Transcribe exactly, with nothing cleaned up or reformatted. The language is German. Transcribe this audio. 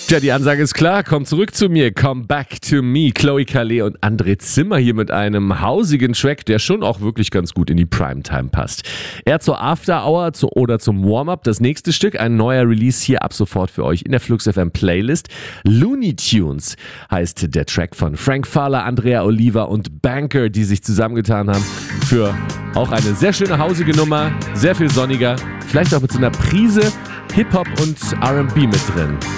Tja, die Ansage ist klar. Komm zurück zu mir. Come back to me. Chloe Calais und André Zimmer hier mit einem hausigen Track, der schon auch wirklich ganz gut in die Primetime passt. Eher zur After Hour zu, oder zum Warm-Up. Das nächste Stück, ein neuer Release hier ab sofort für euch in der Flux F M Playlist. Looney Tunes heißt der Track von Frank Fahler, Andrea Oliva und Banker, die sich zusammengetan haben für auch eine sehr schöne hausige Nummer. Sehr viel sonniger. Vielleicht auch mit so einer Prise Hip-Hop und R and B mit drin.